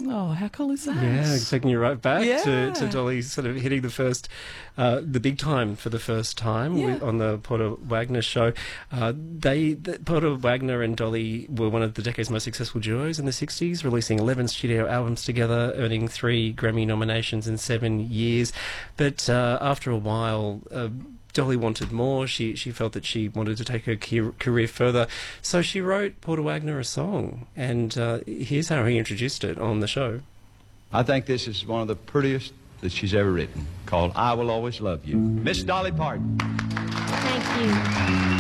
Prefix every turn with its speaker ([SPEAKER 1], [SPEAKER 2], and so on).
[SPEAKER 1] Oh, how cool is that?
[SPEAKER 2] Yeah, taking you right back
[SPEAKER 1] Yeah.
[SPEAKER 2] to Dolly sort of hitting the big time for the first time on the Porter Wagner show. Porter Wagner and Dolly were one of the decade's most successful duos in the 60s, releasing 11 studio albums together, earning 3 Grammy nominations in 7 years. But after a while, Dolly wanted more. She felt that she wanted to take her career further. So she wrote Porter Wagner a song, and here's how he introduced it on the show.
[SPEAKER 3] I think this is one of the prettiest that she's ever written, called I Will Always Love You. Miss Dolly Parton.
[SPEAKER 4] Thank you.